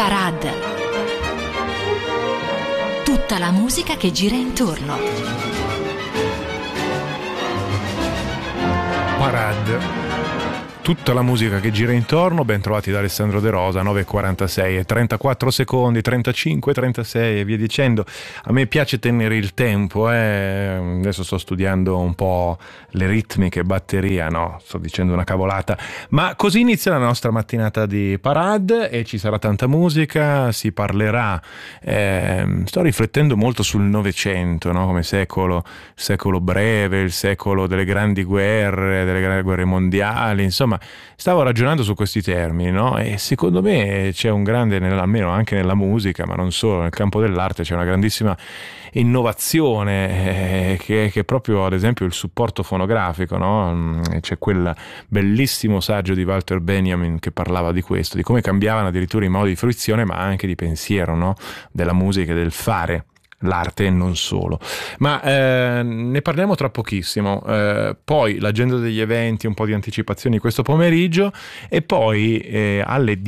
Parade. Tutta la musica che gira intorno. Parade. Tutta la musica che gira intorno, ben trovati da Alessandro De Rosa, 9:46 e 34 secondi, 35, 36 e via dicendo. A me piace tenere il tempo, adesso sto studiando un po' le ritmiche, batteria, no, sto dicendo una cavolata, ma così inizia la nostra mattinata di Parade e ci sarà tanta musica, si parlerà, sto riflettendo molto sul Novecento, no? Come secolo breve, il secolo delle grandi guerre mondiali, insomma. Stavo ragionando su questi termini, no? E secondo me c'è un grande, almeno anche nella musica, ma non solo, nel campo dell'arte c'è una grandissima innovazione che è proprio, ad esempio, il supporto fonografico, no? C'è quel bellissimo saggio di Walter Benjamin che parlava di questo, di come cambiavano addirittura i modi di fruizione, ma anche di pensiero, no? Della musica e del fare l'arte e non solo, ma ne parliamo tra pochissimo, poi l'agenda degli eventi, un po' di anticipazioni questo pomeriggio e poi alle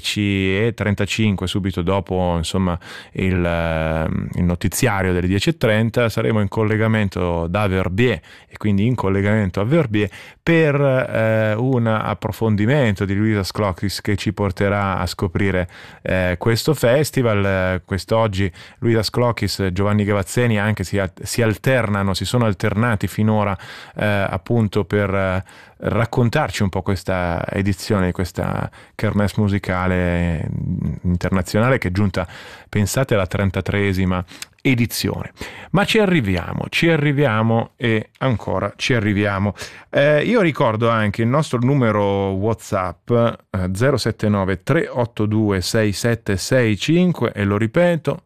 10:35, subito dopo insomma il notiziario delle 10:30, saremo in collegamento da Verbier e quindi in collegamento a Verbier per un approfondimento di Luisa Sclocchis che ci porterà a scoprire questo festival. Quest'oggi Luisa Sclocchis, Giovanni Gavazzeni anche si alternano, si sono alternati finora appunto per raccontarci un po' questa edizione di questa kermesse musicale internazionale che è giunta, pensate, alla 33esima edizione. Ma ci arriviamo e ancora ci arriviamo. Io ricordo anche il nostro numero WhatsApp 079 382 6765 e lo ripeto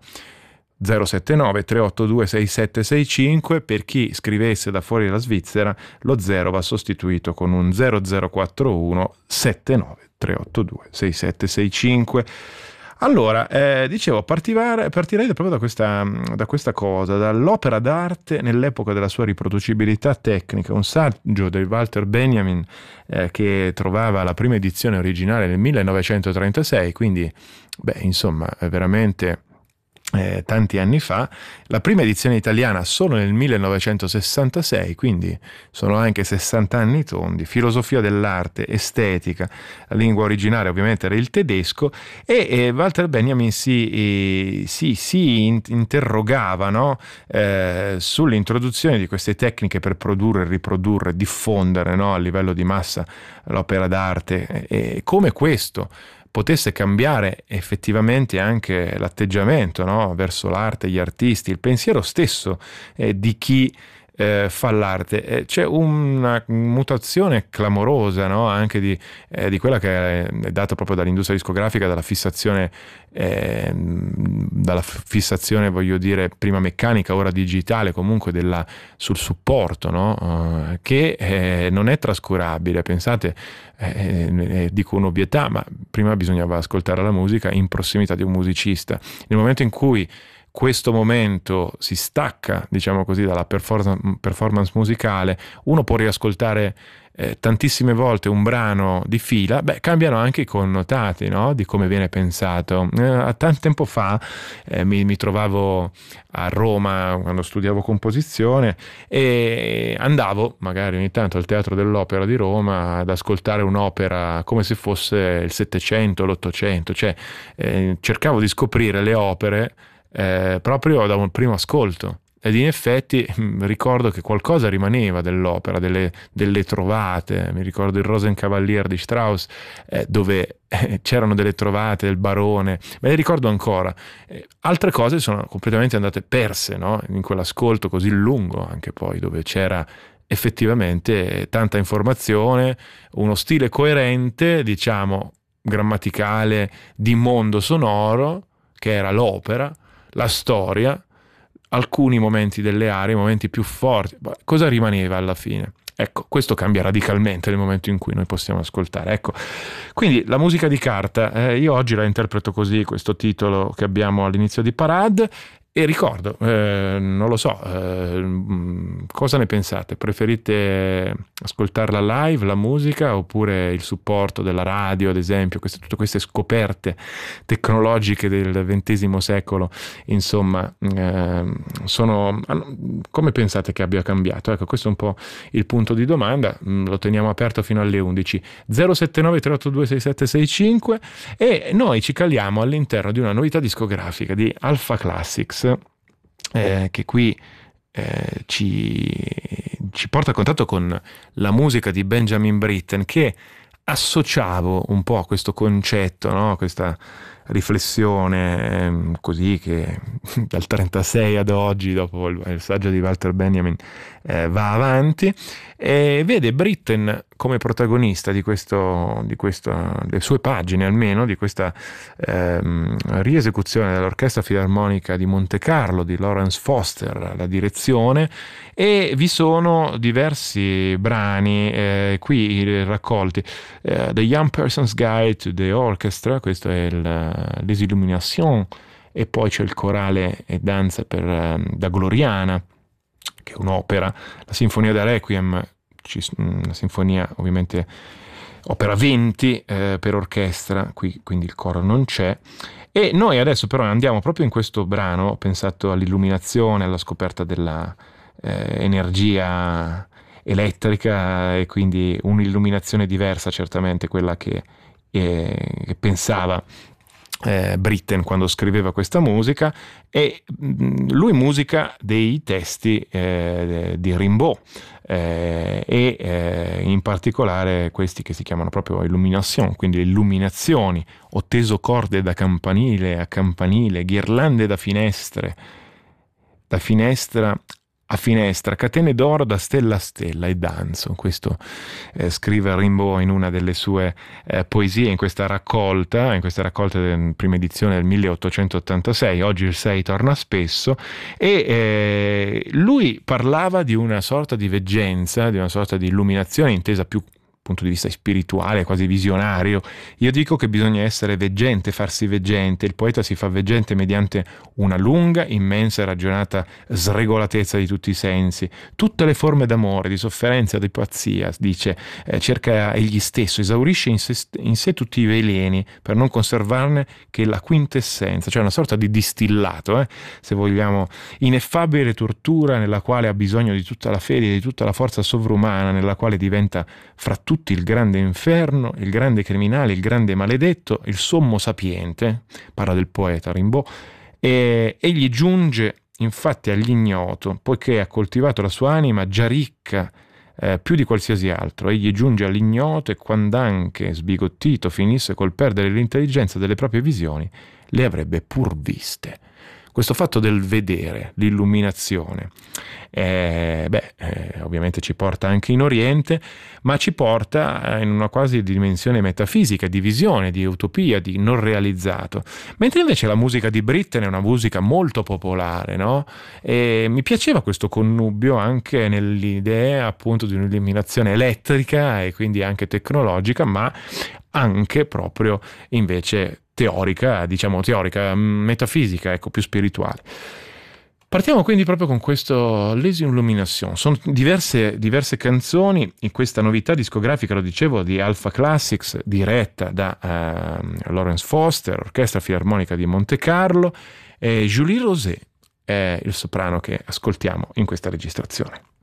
079 382 6765. Per chi scrivesse da fuori della Svizzera lo 0 va sostituito con un 0041 79 382 6765. Allora, dicevo, partirei proprio da questa cosa, dall'opera d'arte nell'epoca della sua riproducibilità tecnica, un saggio di Walter Benjamin che trovava la prima edizione originale nel 1936, quindi, insomma, veramente tanti anni fa, la prima edizione italiana solo nel 1966, quindi sono anche 60 anni tondi. Filosofia dell'arte, estetica, la lingua originale ovviamente era il tedesco e Walter Benjamin si interrogava, no? Sull'introduzione di queste tecniche per produrre, riprodurre, diffondere, no? A livello di massa l'opera d'arte e come questo potesse cambiare effettivamente anche l'atteggiamento, no? Verso l'arte, gli artisti, il pensiero stesso di chi fa l'arte. C'è una mutazione clamorosa, no? Anche di quella che è data proprio dall'industria discografica, dalla fissazione voglio dire prima meccanica, ora digitale, comunque sul supporto, no? Che non è trascurabile. Pensate, dico un'ovvietà, ma prima bisognava ascoltare la musica in prossimità di un musicista. Nel momento in cui questo momento si stacca, diciamo così, dalla performance musicale, uno può riascoltare tantissime volte un brano di fila, cambiano anche i connotati, no? Di come viene pensato. Tanto tempo fa mi trovavo a Roma quando studiavo composizione e andavo magari ogni tanto al Teatro dell'Opera di Roma ad ascoltare un'opera come se fosse il Settecento, l'Ottocento, cioè cercavo di scoprire le opere proprio da un primo ascolto ed in effetti ricordo che qualcosa rimaneva dell'opera, delle trovate. Mi ricordo il Rosenkavalier di Strauss dove c'erano delle trovate del barone, me le ricordo ancora. Altre cose sono completamente andate perse, no? In quell'ascolto così lungo, anche poi, dove c'era effettivamente tanta informazione, uno stile coerente, diciamo grammaticale, di mondo sonoro, che era l'opera, la storia, alcuni momenti delle aree, i momenti più forti. Cosa rimaneva alla fine? Ecco, questo cambia radicalmente nel momento in cui noi possiamo ascoltare. Ecco, quindi la musica di carta, io oggi la interpreto così, questo titolo che abbiamo all'inizio di Parade, E ricordo, non lo so, cosa ne pensate? Preferite ascoltarla live, la musica, oppure il supporto della radio, ad esempio, tutte queste scoperte tecnologiche del XX secolo, insomma, come pensate che abbia cambiato? Ecco, questo è un po' il punto di domanda, lo teniamo aperto fino alle 11. 079 382 6765 e noi ci caliamo all'interno di una novità discografica di Alpha Classics, che qui ci porta a contatto con la musica di Benjamin Britten, che associavo un po' a questo concetto, no? Questa riflessione così che dal 36 ad oggi, dopo il saggio di Walter Benjamin, va avanti e vede Britten come protagonista di le sue pagine almeno, di questa riesecuzione dell'Orchestra Filarmonica di Monte Carlo di Lawrence Foster alla direzione, e vi sono diversi brani qui raccolti. The Young Person's Guide to the Orchestra, questo è Les Illuminations, e poi c'è il corale e danza da Gloriana, che è un'opera, la Sinfonia da Requiem, una sinfonia ovviamente opera 20 per orchestra, qui quindi il coro non c'è. E noi adesso però andiamo proprio in questo brano, ho pensato all'illuminazione, alla scoperta della energia elettrica, e quindi un'illuminazione diversa certamente quella che pensava Britten quando scriveva questa musica, e lui musica dei testi di Rimbaud, e in particolare questi che si chiamano proprio illumination, quindi illuminazioni, ho teso corde da campanile a campanile, ghirlande da finestra a finestra, catene d'oro da stella a stella, e danzo. Questo scrive Rimbaud in una delle sue poesie, in questa raccolta della prima edizione del 1886. Oggi il 6 torna spesso, e lui parlava di una sorta di veggenza, di una sorta di illuminazione intesa più punto di vista spirituale, quasi visionario. Io dico che bisogna essere veggente, farsi veggente. Il poeta si fa veggente mediante una lunga, immensa e ragionata sregolatezza di tutti i sensi. Tutte le forme d'amore, di sofferenza, di pazzia, dice, cerca egli stesso, esaurisce in sé tutti i veleni per non conservarne che la quintessenza, cioè una sorta di distillato, se vogliamo, ineffabile tortura nella quale ha bisogno di tutta la fede, di tutta la forza sovrumana, nella quale diventa fra tutti il grande inferno, il grande criminale, il grande maledetto, il sommo sapiente, parla del poeta Rimbaud, e egli giunge infatti all'ignoto, poiché ha coltivato la sua anima già ricca più di qualsiasi altro. Egli giunge all'ignoto, e quand'anche sbigottito finisse col perdere l'intelligenza delle proprie visioni, le avrebbe pur viste. Questo fatto del vedere, l'illuminazione, ovviamente ci porta anche in Oriente, ma ci porta in una quasi dimensione metafisica, di visione, di utopia, di non realizzato. Mentre invece la musica di Britten è una musica molto popolare, no? E mi piaceva questo connubio anche nell'idea appunto di un'illuminazione elettrica e quindi anche tecnologica, ma anche proprio invece teorica, metafisica, ecco, più spirituale. Partiamo quindi proprio con questo Les Illuminations. Sono diverse canzoni in questa novità discografica, lo dicevo, di Alpha Classics, diretta da Lawrence Foster, Orchestra Filarmonica di Monte Carlo, e Julie Rosé è il soprano che ascoltiamo in questa registrazione.